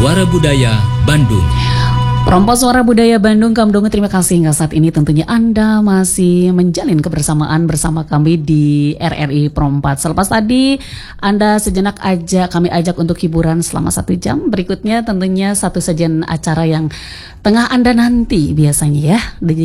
Suara Budaya Bandung. Perompak Suara Budaya Bandung, Kamdongo, terima kasih hingga saat ini tentunya Anda masih menjalin kebersamaan bersama kami di RRI Perompak. Selepas tadi Anda sejenak kami ajak untuk hiburan selama 1 jam. Berikutnya tentunya satu sajian acara yang tengah Anda nanti biasanya ya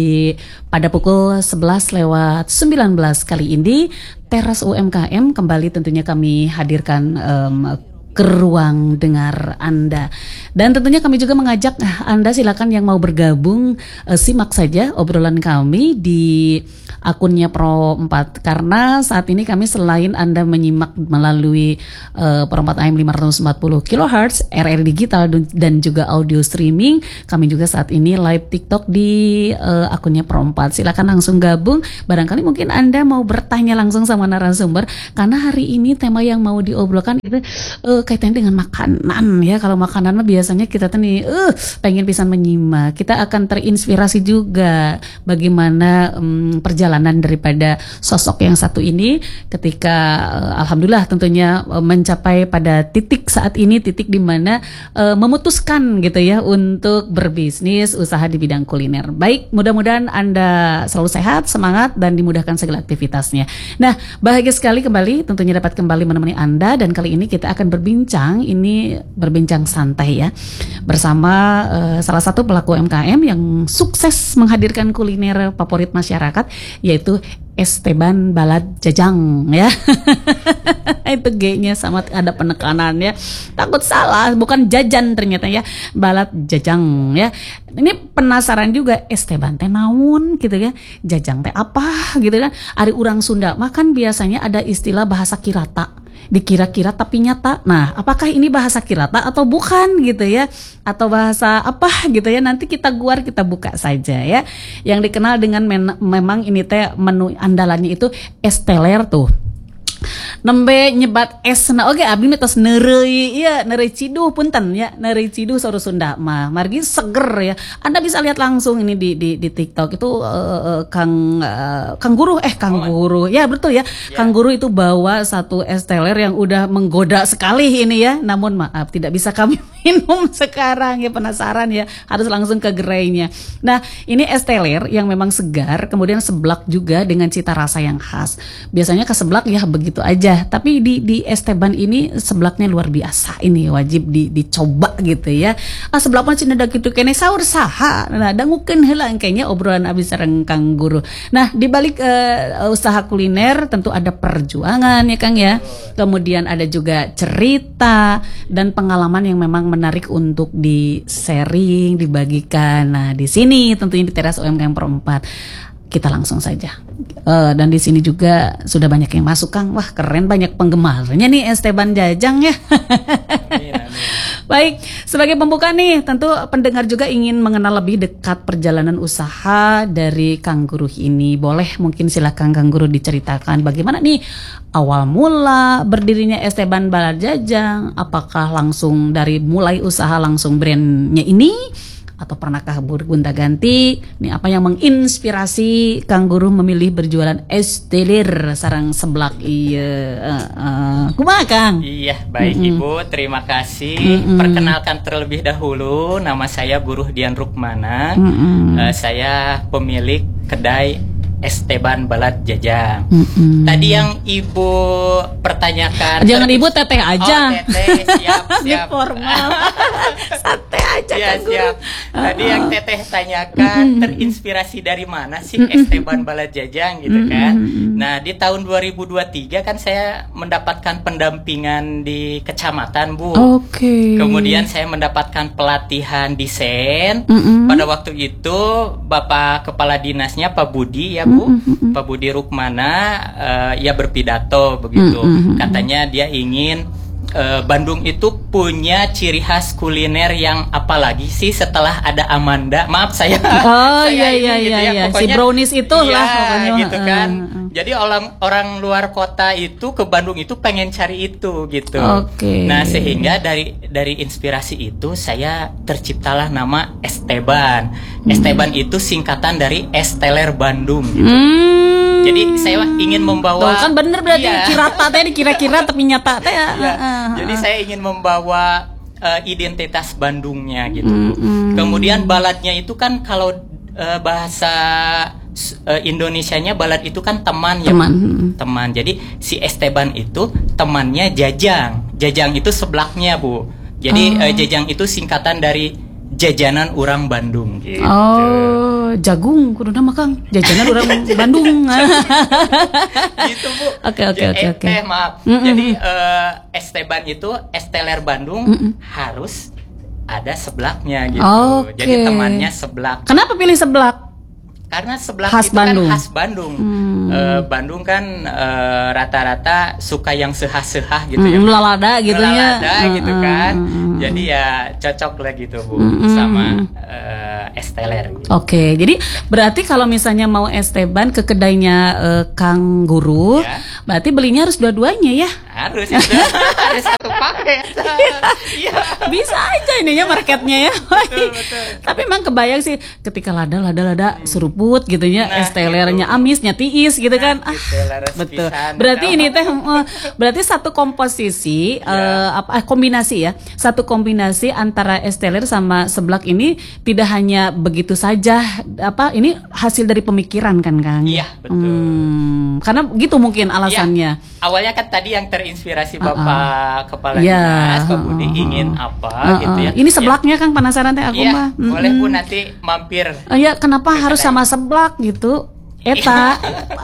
pada pukul 11 lewat 19 kali ini Teras UMKM kembali tentunya kami hadirkan ke ruang dengar Anda. Dan tentunya kami juga mengajak Anda silakan yang mau bergabung simak saja obrolan kami di akunnya Pro 4 karena saat ini kami selain Anda menyimak melalui Pro 4 AM 540 kHz RR digital dan juga audio streaming, kami juga saat ini live TikTok di akunnya Pro 4. Silakan langsung gabung. Barangkali mungkin Anda mau bertanya langsung sama narasumber karena hari ini tema yang mau diobrolkan itu kaitannya dengan makanan ya. Kalau makanan biasanya kita tuh nih pengen pisan menyimak. Kita akan terinspirasi juga bagaimana perjalanan daripada sosok yang satu ini ketika alhamdulillah tentunya mencapai pada titik saat ini, titik di mana memutuskan gitu ya untuk berbisnis usaha di bidang kuliner. Baik, mudah-mudahan Anda selalu sehat, semangat dan dimudahkan segala aktivitasnya. Nah, bahagia sekali kembali tentunya dapat kembali menemani Anda dan kali ini kita akan berbincang santai ya bersama salah satu pelaku UMKM yang sukses menghadirkan kuliner favorit masyarakat yaitu Esteban Balad Jajang ya. Itu G-nya sama ada penekanannya. Takut salah, bukan jajan ternyata ya. Balad Jajang ya. Ini penasaran juga Esteban teh naon gitu ya. Jajang teh apa gitu kan. Ari urang Sunda makan biasanya ada istilah bahasa kirata. Dikira-kira tapi nyata. Nah, apakah ini bahasa kirata atau bukan gitu ya? Atau bahasa apa gitu ya? Nanti kita buka saja ya. Yang dikenal dengan memang ini teh menu andalannya itu es teler tuh. Nembe nyebat esna oke abdi mitos neureuy ya neureuy ciduh punten ya neureuy ciduh saur Sunda mah margi seger ya. Anda bisa lihat langsung ini di TikTok itu Kang Guru ya betul ya. Kang Guru itu bawa satu es teler yang udah menggoda sekali ini ya, namun maaf tidak bisa kami minum sekarang ya, penasaran ya, harus langsung ke gerainya. Nah, ini es teler yang memang segar, kemudian seblak juga dengan cita rasa yang khas. Biasanya ke seblak ya begitu aja, tapi di Esteban ini seblaknya luar biasa. Ini wajib dicoba gitu ya. Seblak mah cenah da kitu keneh saur saha. Nah, dangukeun heula engkenya obrolan abdi sareng Kang Guru. Nah, di balik usaha kuliner tentu ada perjuangan ya Kang ya. Kemudian ada juga cerita dan pengalaman yang memang menarik untuk di-sharing, dibagikan. Nah, di sini tentunya di Teras UMKM Pro 4. Kita langsung saja. Dan di sini juga sudah banyak yang masuk Kang. Wah, keren, banyak penggemarnya nih Esteban Jajang ya. Baik, sebagai pembuka nih, tentu pendengar juga ingin mengenal lebih dekat perjalanan usaha dari Kang Guru ini. Boleh mungkin silakan Kang Guru diceritakan bagaimana nih awal mula berdirinya Esteban Balad Jajang. Apakah langsung dari mulai usaha langsung brandnya ini? Atau pernahkah gonta-ganti? Ini apa yang menginspirasi Kang Guru memilih berjualan es teler sarang seblak kumaha Kang? Iya, baik Ibu, terima kasih. Perkenalkan terlebih dahulu, nama saya Guru Dian Rukmana. Saya pemilik kedai Esteban Balad Jajang. Tadi yang Ibu pertanyakan. Jangan Ibu teteh aja. Oh, teteh, siap. Formal. Santai aja ya, Kang Guru. Siap. Tadi yang teteh tanyakan terinspirasi dari mana sih Esteban Balad Jajang gitu kan. Nah, di tahun 2023 kan saya mendapatkan pendampingan di kecamatan, Bu. Oke. Kemudian saya mendapatkan pelatihan desain. Pada waktu itu Bapak Kepala Dinasnya Pak Budi ya Bu, Pak Budi Rukmana ya berpidato begitu. Katanya dia ingin Bandung itu punya ciri khas kuliner yang apalagi sih setelah ada Amanda. Maaf saya. Oh saya iya. Pokoknya, Si brownies itu lah pokoknya. Gitu kan. Jadi orang luar kota itu ke Bandung itu pengen cari itu gitu. Oke. Nah, sehingga dari inspirasi itu saya terciptalah nama Esteban. Esteban itu singkatan dari Es Teler Bandung gitu. Jadi saya ingin membawa. Tuh, kan bener berarti kirata teh dikira-kira tapi nyata teh. Jadi saya ingin membawa identitas Bandungnya gitu. Kemudian baladnya itu kan kalau bahasa Indonesianya balad itu kan teman ya. Teman. Jadi si Esteban itu temannya Jajang. Jajang itu seblaknya, Bu. Jadi Jajang itu singkatan dari jajanan orang Bandung gitu. Oh, jagung kudu nama Kang. Jajanan orang Bandung. Gitu, Bu. Oke. Maaf. Jadi Esteban itu Esteller Bandung harus ada seblaknya gitu. Jadi temannya seblak. Kenapa pilih seblak? Karena seblak khas itu Bandung. kan khas Bandung. Bandung kan rata-rata suka yang sehah-sehah gitu ya. Lalada gitu ya. Lalada gitu kan. Jadi ya cocok lah gitu, Bu, sama Esteller. Gitu. Oke, jadi berarti kalau misalnya mau Esteban ke kedainya Kang Guru, Ya. berarti belinya harus dua-duanya ya? Harus itu. Harus satu paket. Iya. Bisa aja ininya marketnya ya. Betul. Tapi emang kebayang sih ketika lada seruput gitu ya, Nah, Estellernya gitu. amisnya tiis gitu kan. Gitu, laras Betul. pisan. Berarti ini teh berarti satu komposisi kombinasi ya. Satu kombinasi antara Esteller sama seblak ini tidak hanya begitu saja ini hasil dari pemikiran kan Kang? Iya, betul. Karena gitu mungkin alasannya. Ya, awalnya kan tadi yang terinspirasi Bapak Kepala Dinas, Pak Budi ingin apa gitu ya. Ini seblaknya Kang, penasaran teh aku mah. Boleh Bu nanti mampir. Ya kenapa harus sama seblak gitu? Eta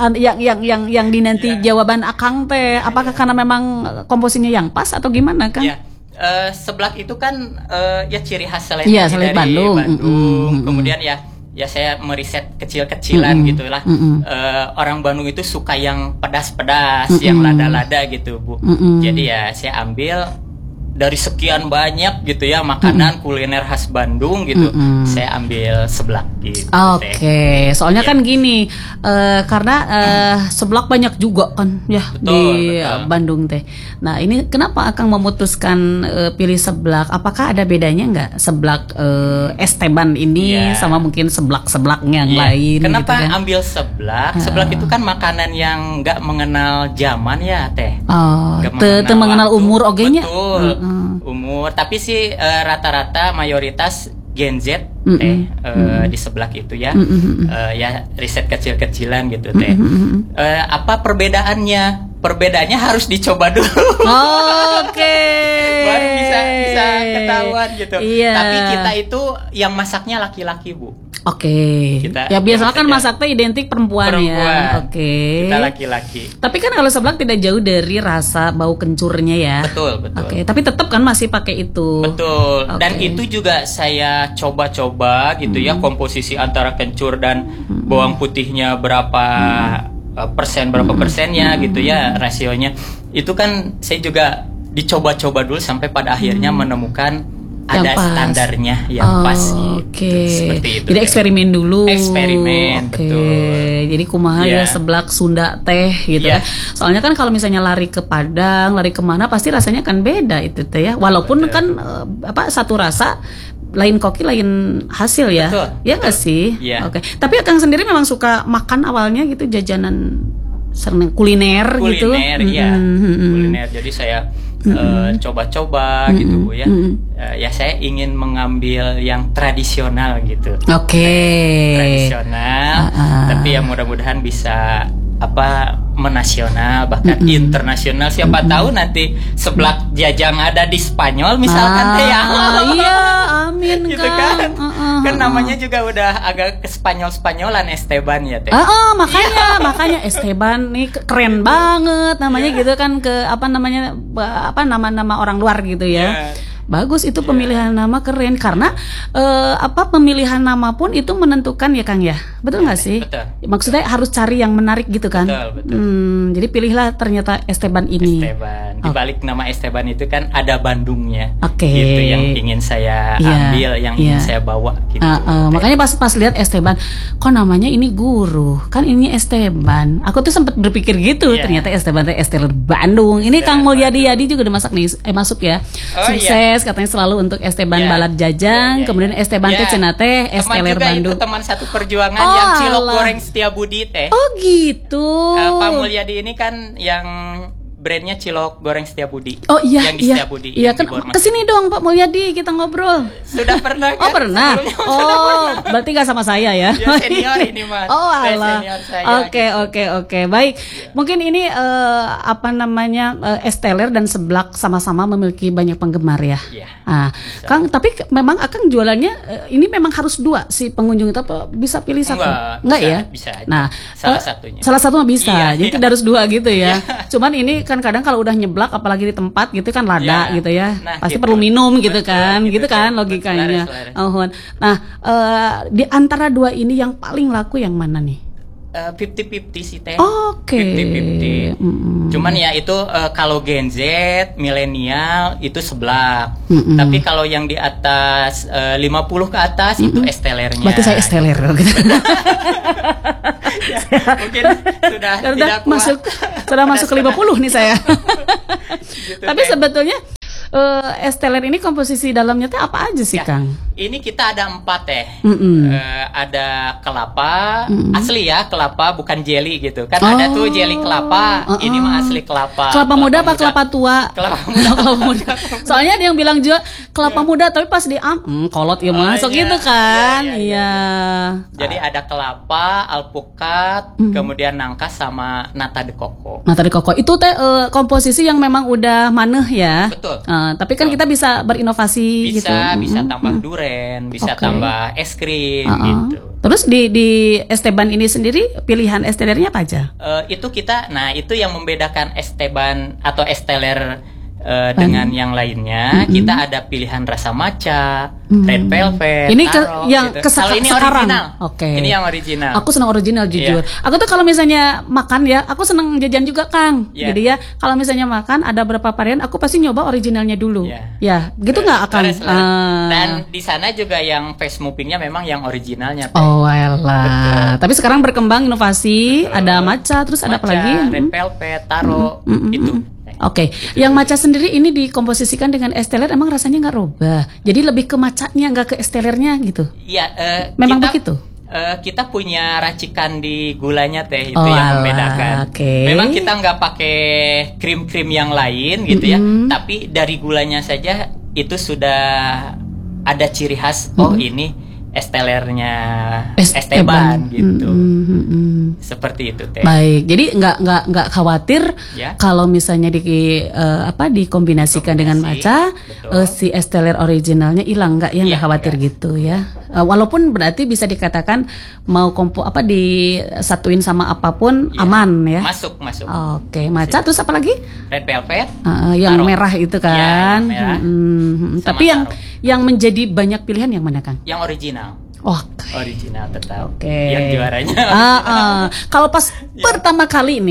yang dinanti jawaban Akang teh, apakah karena memang komposisinya yang pas atau gimana Kang? Ya. Seblak itu kan ya ciri khas selain Selain dari Bandung. Kemudian ya saya meriset kecil-kecilan gitulah. Orang Bandung itu suka yang pedas-pedas, yang lada-lada gitu, Bu. Jadi ya saya ambil dari sekian banyak gitu ya makanan kuliner khas Bandung gitu, saya ambil seblak gitu. Oke, soalnya kan gini, karena seblak banyak juga kan ya di Bandung teh. Nah ini kenapa Akang memutuskan pilih seblak? Apakah ada bedanya nggak seblak Esteban ini sama mungkin seblak-seblaknya yang lain? Kenapa gitu kan? ambil seblak? Seblak itu kan makanan yang nggak mengenal zaman ya teh. Nggak mengenal umur ogenya. Betul. Umur, tapi sih rata-rata mayoritas Gen Z di seblak itu ya. Ya riset kecil-kecilan gitu teh. Apa perbedaannya? Perbedaannya harus dicoba dulu. Oke. Baru bisa ketahuan gitu. Iya. Tapi kita itu yang masaknya laki-laki, Bu. Oke. Ya biasanya kan masaknya identik perempuan ya. Oke. Kita laki-laki. Tapi kan kalau seblak tidak jauh dari rasa bau kencurnya ya. Betul. Oke. Tapi tetap kan masih pakai itu. Betul. Dan itu juga saya coba-coba gitu ya, komposisi antara kencur dan bawang putihnya berapa persennya gitu ya, rasionya. Itu kan saya juga dicoba-coba dulu sampai pada akhirnya menemukan ada standarnya yang pas gitu. Seperti itu. Jadi eksperimen dulu. Betul. Jadi kumaha ya seblak Sunda teh gitu ya. Soalnya kan kalau misalnya lari ke Padang, lari kemana pasti rasanya kan beda itu teh ya. Walaupun kan satu rasa lain koki lain hasil ya. Betul. Ya nggak sih? Oke. Tapi Akang sendiri memang suka makan awalnya gitu jajanan kuliner gitu. Kuliner. Jadi saya coba-coba gitu Bu ya. Ya saya ingin mengambil yang tradisional gitu. Tradisional. Tapi ya mudah-mudahan bisa menasional bahkan internasional. Siapa tahu nanti seblak Jajang ada di Spanyol misalkan ya. Iya, amin gitu kan. Kan namanya juga udah agak ke Spanyol-Spanyolan Esteban ya teh. Makanya Esteban nih keren banget namanya gitu kan, ke nama-nama orang luar gitu ya. Bagus itu pemilihan nama keren karena pemilihan nama pun itu menentukan ya Kang ya. Betul nggak sih? Betul. Maksudnya harus cari yang menarik gitu kan. Betul. Jadi pilihlah ternyata Esteban ini. Esteban. Di balik nama Esteban itu kan ada Bandungnya. Oke. Gitu yang ingin saya ambil, yang ingin saya bawa gitu. Makanya pas lihat Esteban, kok namanya ini Guru, kan ini Esteban. Aku tuh sempat berpikir gitu, ternyata Esteban teh Esteller Bandung. Ini Kang Mulyadi Yadi juga udah masuk ya. Sukses katanya selalu untuk Esteban Balad Jajang, kemudian Esteban teh cenah teh Esteller Bandung. Itu teman satu perjuangan yang Cilok Goreng Setiabudi teh. Oh gitu. Pak Mulyadi ini kan yang brandnya Cilok Goreng Setiabudi. Oh iya, yang di Setiabudi. Iya kan, kesini dong Pak Mulyadi, kita ngobrol. Sudah pernah kan? Oh pernah. Berarti nggak sama saya ya? Ya senior ini Mas. Oh alah. Oke. Baik. Mungkin ini Esteller dan Seblak sama-sama memiliki banyak penggemar ya. Iya. Nah, Kang, tapi memang Akang jualannya ini memang harus 2 si pengunjung itu, apa bisa pilih satu? Enggak ya? Bisa aja. Nah, salah satunya. Salah satu mah bisa. Jadi tidak harus 2 gitu ya. Cuman ini kan kadang kalau udah nyeblak apalagi di tempat gitu kan lada gitu ya. Nah, pasti gitu. perlu minum gitu. Betul, Gitu kan logikanya. Selaras. Nah, di antara 2 ini yang paling laku yang mana nih? 50-50 sih Teh. Oke. 50-50. Cuman ya itu kalau Gen Z, milenial itu Seblak. Tapi kalau yang di atas 50 ke atas itu Estellernya. Berarti saya Esteller gitu. Ya, mungkin sudah tidak kuat. Sudah masuk ke 50 nih saya. Gitu, Tapi Teh. sebetulnya Esteller ini komposisi dalamnya teh apa aja sih, Ya, Kang? ini kita ada 4 Teh. Ada kelapa asli ya, kelapa bukan jelly gitu. Kan ada tuh jelly kelapa. Ini mah asli kelapa. Kelapa muda apa kelapa tua? Kelapa muda. Kelapa muda. Soalnya ada yang bilang juga kelapa muda, tapi pas di kolot ya masuk iya. gitu kan? Iya. Iya. Jadi ada kelapa, alpukat, kemudian nangka sama nata de coco. Nata de coco itu teh komposisi yang memang udah maneh ya. Betul. Tapi kan kita bisa berinovasi gitu. Bisa tambah duren, bisa Oke. tambah es krim gitu. Terus di Esteban ini sendiri pilihan estelernya apa aja? Itu itu yang membedakan Esteban atau Esteller dengan yang lainnya. Kita ada pilihan rasa matcha, red velvet, Ini taro, yang gitu. Kalau ini sekarang. original. Oke. Ini yang original. Aku senang original jujur. Aku tuh kalau misalnya makan ya, aku senang jajan juga Kang. Yeah. Jadi ya kalau misalnya makan ada berapa varian, aku pasti nyoba originalnya dulu. Yeah. Ya, gitu nggak Kang? Laris. Dan di sana juga yang face movingnya memang yang originalnya. Teh. Oh elah. Tapi sekarang berkembang inovasi, ada matcha, terus ada apa lagi? Red velvet, taro, itu. Oke, yang matcha sendiri ini dikomposisikan dengan esteller, emang rasanya nggak rubah. Jadi lebih ke matchanya nggak ke estellernya gitu. Iya, Memang begitu. Kita punya racikan di gulanya Teh, itu yang membedakan. Okay. Memang kita nggak pakai krim-krim yang lain gitu ya, tapi dari gulanya saja itu sudah ada ciri khas. Oh ini Estellernya Esteban gitu. Seperti itu Teh. Baik, jadi nggak khawatir Ya. kalau misalnya dikombinasikan dengan matcha, si Esteller originalnya hilang nggak ya? Nggak khawatir gitu ya. Walaupun berarti bisa dikatakan mau disatuin sama apapun aman ya. Masuk. Oke, matcha terus apa lagi? Red velvet. Yang taro. merah itu kan. Ya, yang merah. Tapi taro. yang menjadi banyak pilihan yang mana Kang? Yang original. Original tetap. Oke. Yang juaranya. Kalau pas pertama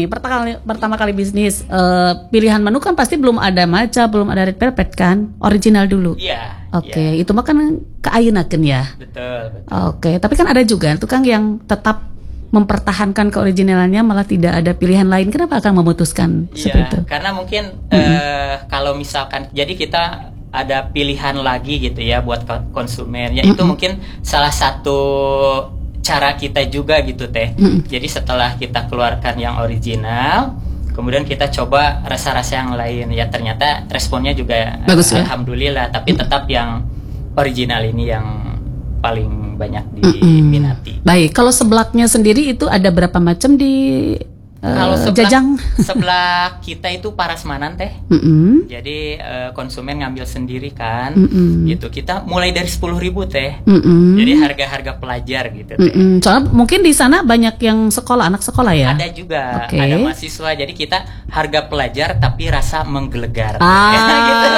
kali bisnis, pilihan menu kan pasti belum ada matcha, belum ada red velvet kan, original dulu. Iya. Oke, itu mah kan keayunakeun ya. Betul. Oke, tapi kan ada juga tukang yang tetap mempertahankan keoriginalannya, malah tidak ada pilihan lain. Kenapa akan memutuskan seperti itu? Karena mungkin kalau misalkan, jadi kita ada pilihan lagi gitu ya buat konsumen. Ya itu mungkin salah satu cara kita juga gitu Teh. Jadi setelah kita keluarkan yang original, kemudian kita coba rasa-rasa yang lain. Ya ternyata responnya juga bagus ya? Alhamdulillah. Tapi tetap yang original ini yang paling banyak diminati. Baik, kalau seblaknya sendiri itu ada berapa macam di Kalau Jajang? Sebelah kita itu parasmanan Teh. Jadi konsumen ngambil sendiri kan. Gitu. Kita mulai dari 10.000 Teh. Jadi harga-harga pelajar gitu Teh. Soalnya mungkin di sana banyak yang anak sekolah ya. Ada juga, ada mahasiswa. Jadi kita harga pelajar tapi rasa menggelegar. Gitu.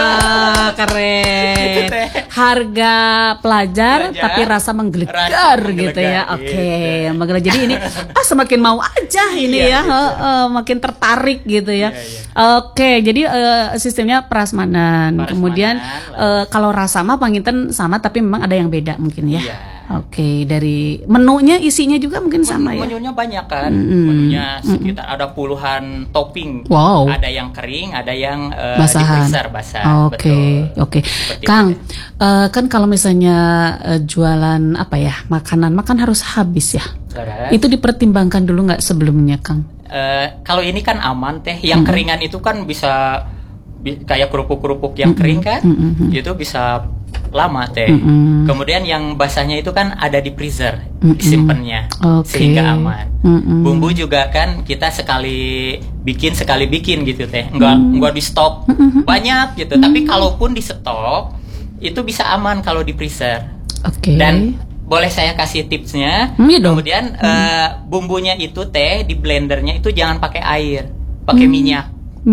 Keren. Gitu, Teh. Harga pelajar tapi rasa menggelegar gitu ya. Oke, menggelegar. Jadi ini semakin mau aja ini ya. Makin tertarik gitu ya. Oke, jadi sistemnya prasmanan. Kemudian kalau rasa mah panginten sama tapi memang ada yang beda mungkin ya. Oke, dari menunya isinya juga mungkin sama ya? Menunya banyak kan, menunya sekitar ada puluhan topping. Wow. Ada yang kering, ada yang di Basahan. freezer basah. Oke, Betul. oke. Seperti Kang, itu. kan kalau misalnya jualan apa ya, makanan harus habis ya. Saudara, Itu dipertimbangkan dulu nggak sebelumnya, Kang? kalau ini kan aman teh, yang keringan itu kan bisa kayak kerupuk-kerupuk yang kering kan, itu bisa lama teh. Kemudian yang basahnya itu kan ada di freezer, disimpannya, Oke. sehingga aman. Bumbu juga kan kita sekali bikin gitu teh, nggak di stok banyak gitu. Tapi kalaupun di stok itu bisa aman kalau di freezer. Oke. Dan boleh saya kasih tipsnya. Iya dong. Kemudian bumbunya itu teh di blendernya itu jangan pakai air, pakai minyak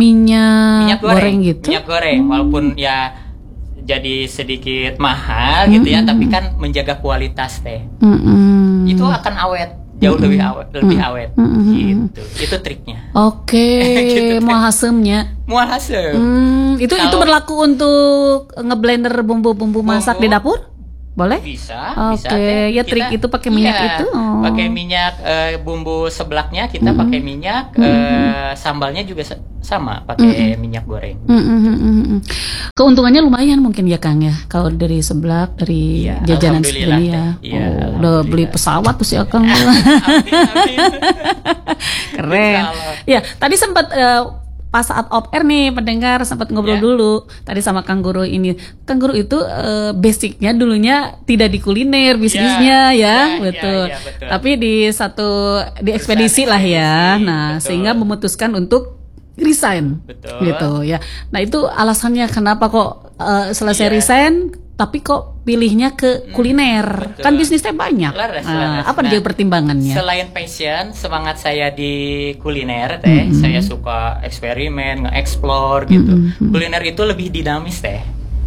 goreng gitu. Minyak goreng, walaupun ya jadi sedikit mahal gitu ya, tapi kan menjaga kualitas teh. Itu akan awet, jauh lebih awet gitu. Itu triknya. Oke, Gitu, mual hasemnya. Mual hasil. Itu Kalau- berlaku untuk ngeblender bumbu-bumbu masak di dapur? Boleh? Bisa Oke, teh. ya trik itu pakai minyak Iya, itu. Oh. Pakai minyak, bumbu seblaknya kita pakai minyak, sambalnya juga sama pakai minyak goreng. Keuntungannya lumayan mungkin ya Kang ya, kalau dari seblak, dari Iya, jajanan alhamdulillah, seperti ya. teh. Iya, Udah alhamdulillah. beli pesawat tuh si Kang. Amin, amin. Keren. Insya Allah. Ya, tadi sempat pas saat off air nih pendengar sempat ngobrol Ya. dulu tadi sama Kang Guru ini. Kang Guru itu basicnya dulunya tidak di kuliner bisnisnya ya, betul. Ya, betul. Tapi di ekspedisi lah ya. ekspedisi, Nah, betul. sehingga memutuskan untuk resign. Betul. Gitu ya. Nah, itu alasannya kenapa kok selesai Iya. resign tapi kok pilihnya ke kuliner? betul. Kan bisnisnya banyak. Laras. Apa Nah, jadi pertimbangannya? Selain passion, semangat saya di kuliner teh, saya suka eksperimen, nge-explore gitu. Kuliner itu lebih dinamis teh.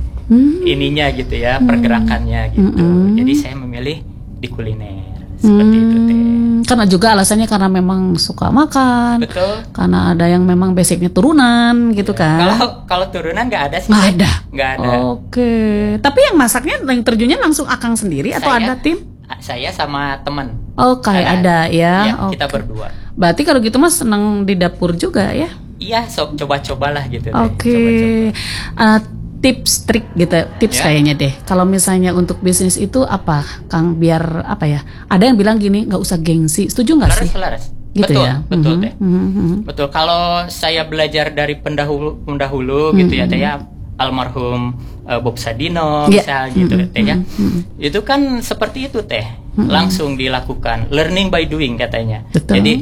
Ininya gitu ya, pergerakannya gitu. Jadi saya memilih di kuliner. Seperti itu teh. Karena juga alasannya karena memang suka makan. Betul. Karena ada yang memang basicnya turunan gitu kan. Kalau turunan nggak ada sih. Nggak teh. ada. Nggak ada. Oke. Tapi yang masaknya yang terjunnya langsung Akang sendiri atau Saya- ada tim? Saya sama teman. Oh, kayak ada ya. Iya, kita Oke. berdua. Berarti kalau gitu Mas senang di dapur juga ya? Iya, sok coba-cobalah gitu. teh. Oke. Coba-coba. Tips trik gitu, tips Ya. kayaknya deh. Kalau misalnya untuk bisnis itu apa, Kang? Biar apa ya? Ada yang bilang gini, nggak usah gengsi. Setuju nggak sih? Laras. Gitu Betul, ya. betul Mhm, teh. mhm. Betul. Kalau saya belajar dari pendahulu gitu ya teh ya, almarhum Bob Sadino Iya. misal gitu teh ya. Itu kan seperti itu teh. Langsung dilakukan. Learning by doing katanya. Betul. Jadi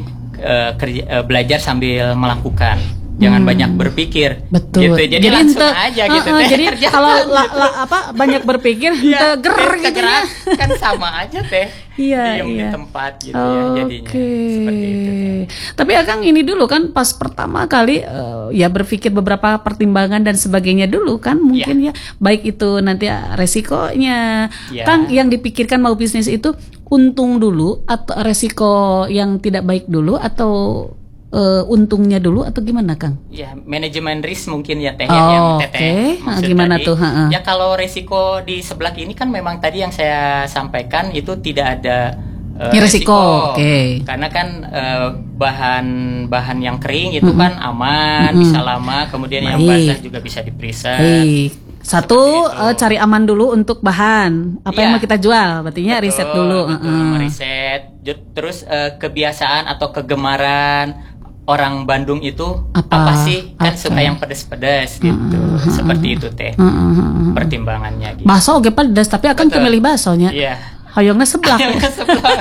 belajar sambil melakukan. Jangan banyak berpikir. Betul. Gitu. Jadi langsung ente- aja gitu teh. Jadi Kerjakan kalau gitu. banyak berpikir, Iya, ger gitu ya. kegerak. Kan sama aja teh. Iya, Diem iya. di tempat gitu ya jadinya. Seperti itu. teh. Tapi Akang ini dulu kan pas pertama kali ya berpikir beberapa pertimbangan dan sebagainya dulu kan mungkin ya baik itu nanti resikonya. Ya. Kang yang dipikirkan mau bisnis itu untung dulu atau resiko yang tidak baik dulu atau untungnya dulu atau gimana Kang? Ya, manajemen risk mungkin ya teh Oh, ya, yang oke. teteh maksud Gimana tadi. tuh, ha-ha. Ya kalau resiko di sebelah ini kan memang tadi yang saya sampaikan itu tidak ada Resiko, oke. Karena kan bahan yang kering itu kan aman, bisa lama, kemudian yang Baik. basah juga bisa di-freezer. Baik. Satu Seperti itu. cari aman dulu untuk bahan apa yang Iya. mau kita jual, berartinya Betul, riset dulu. betul, meriset. Terus kebiasaan atau kegemaran orang Bandung itu apa sih? Kan Apa? suka yang pedas-pedas gitu. Seperti itu teh. Pertimbangannya gitu. Bakso oke pedas, tapi akan Betul. pilih baksonya. Iya. Hoyongnya sebelah. Yang sebelah.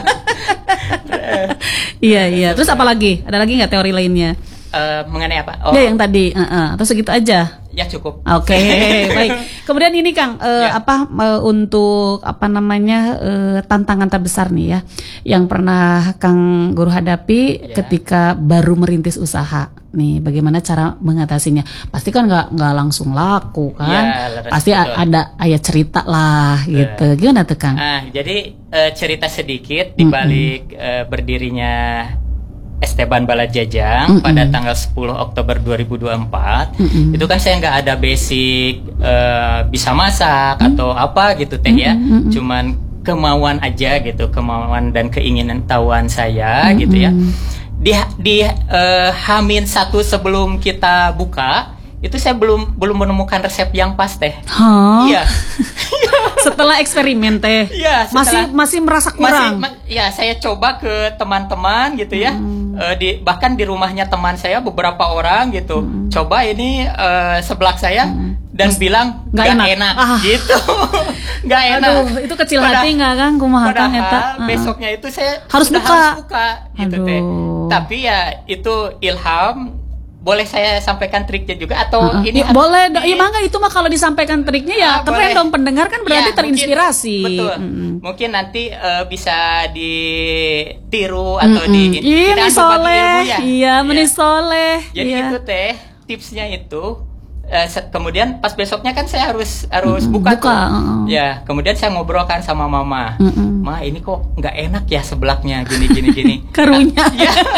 Iya. Terus apa lagi? Ada lagi nggak teori lainnya? Mengenai apa? Oh, Ya yang tadi. Atau segitu aja. ya cukup. Oke, baik. Kemudian ini Kang, Ya. untuk apa namanya tantangan terbesar nih ya, yang pernah Kang Guru hadapi Ya. ketika baru merintis usaha. Nih, bagaimana cara mengatasinya? Pasti kan nggak langsung laku kan? Ya, laras, Pasti betul. ada ayat cerita lah gitu. Gimana tuh Kang? Jadi cerita sedikit di balik berdirinya Esteban Balajajang pada tanggal 10 Oktober 2024. Itu kan saya nggak ada basic bisa masak atau apa gitu teh ya. Cuman kemauan aja gitu, kemauan dan keinginan tahuan saya gitu ya. Di Hamin 1 sebelum kita buka itu saya belum menemukan resep yang pas teh. Iya. Setelah eksperimen teh. Iya, masih merasa kurang. Ya, saya coba ke teman-teman gitu ya. Bahkan di rumahnya teman saya beberapa orang gitu. Coba ini seblak saya dan bilang nggak enak gitu. Nggak enak. Aduh, itu kecil hati nggak kan kumaha Kang eta. Besoknya itu saya harus buka gitu teh. Tapi ya itu ilham. Boleh saya sampaikan triknya juga atau ini ya, boleh, iya mangga itu mah kalau disampaikan triknya ya keren dong, pendengar kan berarti ya, terinspirasi. Betul. Mungkin nanti bisa ditiru atau Meni soleh. Iya, Meni soleh. Jadi itu teh tipsnya itu. Kemudian pas besoknya kan saya harus buka tuh. Ya, kemudian saya ngobrolkan sama mama. Ma, ini kok nggak enak ya seblaknya gini. Karunya.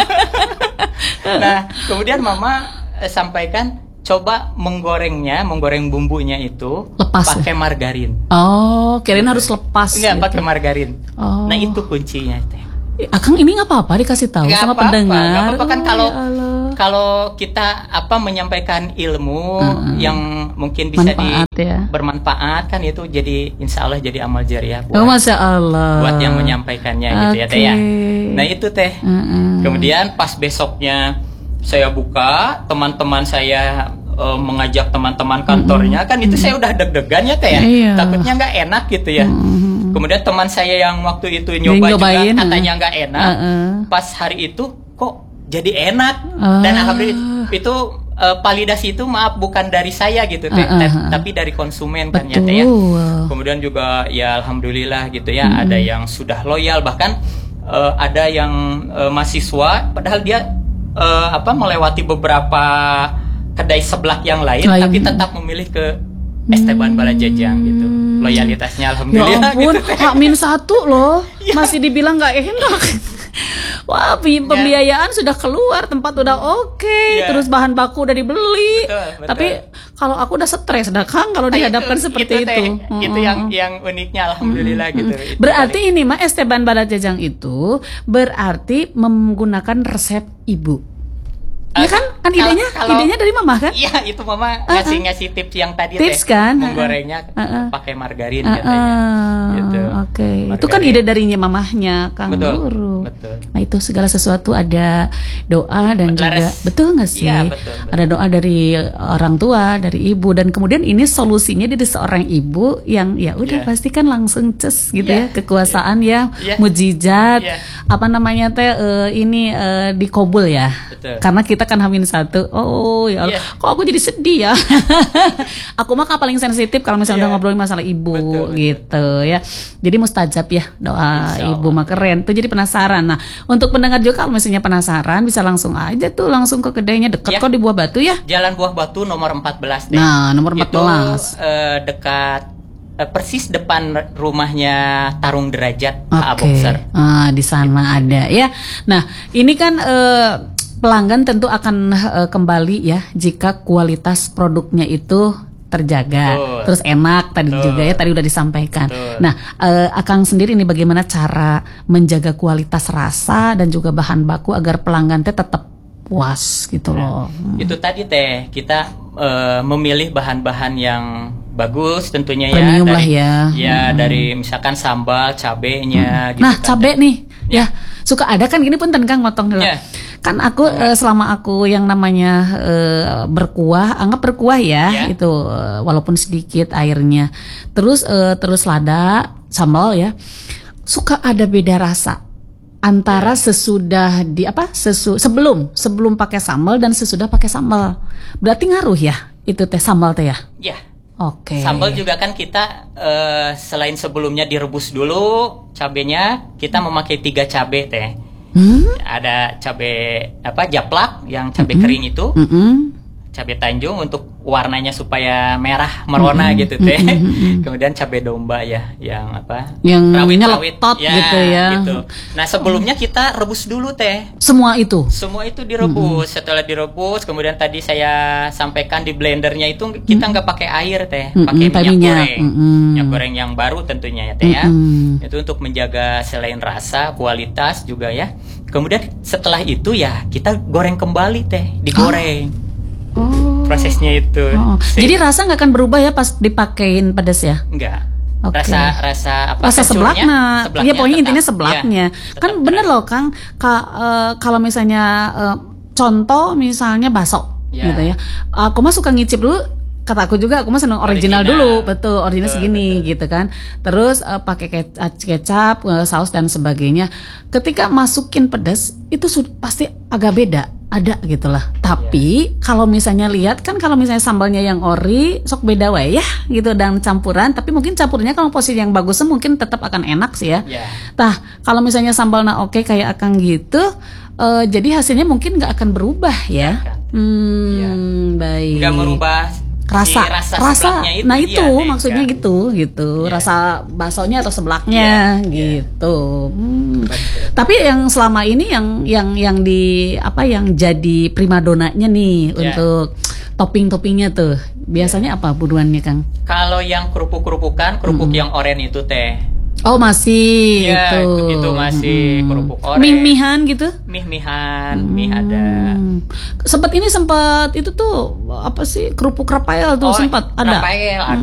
Nah, kemudian mama sampaikan coba menggoreng bumbunya itu pakai margarin. Oh, kirain harus lepas. Enggak, gitu. Pakai margarin. Nah, itu kuncinya teh. Akang ini nggak apa-apa dikasih tahu sama pendengar. Nggak apa-apa kan kalau kita menyampaikan ilmu yang mungkin bisa bermanfaat kan itu jadi insya Allah jadi amal jariah Masya Allah buat yang menyampaikannya gitu ya teh ya. Nah itu teh. Kemudian pas besoknya saya buka, teman-teman saya mengajak teman-teman kantornya kan itu saya udah deg-degan ya teh ya. Takutnya nggak enak gitu ya. Kemudian teman saya yang waktu itu nyobain juga katanya nggak enak. Pas hari itu kok jadi enak. Dan alhamdulillah itu validasi itu bukan dari saya gitu teh, tapi dari konsumen kan ya teh ya. Kemudian juga ya alhamdulillah gitu ya, ada yang sudah loyal, bahkan ada yang mahasiswa padahal dia melewati beberapa kedai seblak yang lain tapi tetap memilih ke Esteban Balajajang gitu. Loyalitasnya alhamdulillah. Ya ampun, gitu. Hamin 1 loh, masih dibilang nggak enak. Wah, pembiayaan sudah keluar, tempat udah oke, terus bahan baku udah dibeli. Betul. Tapi kalau aku udah stres dah Kang kalau dihadapkan seperti itu. Itu yang uniknya alhamdulillah gitu. Berarti ini mah Esteban Balajajang itu berarti menggunakan resep ibu. Ya kan idenya dari mama kan? Iya, itu mama ngasih tips yang tadi tips kan? Menggorengnya pakai margarin katanya. Gitu. Oke. Itu kan ide darinya mamahnya Kang Guru. Betul. Nah, itu segala sesuatu ada doa dan juga betul nggak sih? Iya, betul. Ada doa dari orang tua, dari ibu, dan kemudian ini solusinya dari seorang ibu yang ya udah pasti kan langsung ces gitu ya, kekuasaan mujizat apa namanya teh ini dikobul ya. Betul. Karena kita kan Hamin 1. Oh ya Allah, kok aku jadi sedih ya. Aku mah paling sensitif kalau misalnya udah ngobrolin masalah ibu. Betul. Gitu ya. Jadi mustajab ya doa ibu mah keren. Tuh jadi penasaran. Nah, untuk pendengar juga kalau misalnya penasaran bisa langsung aja tuh langsung ke kedainya, dekat kok di Buah Batu ya. Jalan Buah Batu nomor 14 deh. Nah, nomor 14. Itu dekat persis depan rumahnya Tarung Derajat Boxer. Di sana ada ya. Nah, ini kan pelanggan tentu akan kembali ya jika kualitas produknya itu terjaga. Terus enak tadi juga ya, tadi udah disampaikan. Nah, Akang sendiri ini bagaimana cara menjaga kualitas rasa dan juga bahan baku agar pelanggan tetap puas gitu loh. Itu tadi teh kita memilih bahan-bahan yang bagus tentunya premium ya. Lah ya. Ya dari misalkan sambal, cabenya gitu. Nah, kan, cabe nih. Ya, suka ada kan gini punten Kang motong dulu. Kan aku selama aku yang namanya berkuah, anggap berkuah ya, itu walaupun sedikit airnya. Terus lada, sambal ya. Suka ada beda rasa antara sesudah sebelum pakai sambal dan sesudah pakai sambal. Berarti ngaruh ya itu teh sambal teh ya? Iya. Oke. Sambal juga kan kita selain sebelumnya direbus dulu cabenya, kita memakai 3 cabe teh. Ada cabe japlak yang cabe kering itu. Cabe Tanjung untuk warnanya supaya merah merona gitu teh. Kemudian cabai domba ya, yang apa? Yang rawit-rawit nyeletot gitu ya. Gitu. Nah, sebelumnya kita rebus dulu teh. Semua itu. Semua itu direbus. Setelah direbus, kemudian tadi saya sampaikan di blendernya itu kita nggak pakai air teh, pakai minyak goreng. Minyak goreng yang baru tentunya ya teh ya. Itu untuk menjaga selain rasa, kualitas juga ya. Kemudian setelah itu ya kita goreng kembali teh, digoreng. Prosesnya itu. Jadi rasa nggak akan berubah ya pas dipakein pedas ya? Enggak. Okay. Rasa apa? Rasa seblaknya. Ya pokoknya intinya seblaknya. Ya, kan bener loh Kang, kalau misalnya contoh misalnya bakso gitu ya. Aku mah suka ngicip dulu. Kata aku juga, aku mah seneng original dulu, betul, original segini gitu kan. Terus pakai kecap, saus dan sebagainya. Ketika masukin pedas itu pasti agak beda, ada gitulah. Tapi kalau misalnya lihat kan, kalau misalnya sambalnya yang ori, sok beda wae ya gitu, dan campuran. Tapi mungkin campurnya kalau posisi yang bagusnya mungkin tetap akan enak sih ya. Nah kalau misalnya sambalnya oke kayak Akang gitu, jadi hasilnya mungkin nggak akan berubah ya. Baik. Nggak merubah. Rasa itu, nah itu maksudnya gitu rasa baksonya atau seblaknya gitu. Tapi yang selama ini yang di apa yang jadi primadonanya nih untuk topping-toppingnya tuh biasanya apa buruannya Kang? Kalau yang kerupuk yang oranye itu teh. Oh masih itu masih kerupuk oranye. Mie-mihan gitu? Mie-mihan, mie ada. Sempat itu tuh apa sih kerupuk Rafael tuh sempat ada. Rafael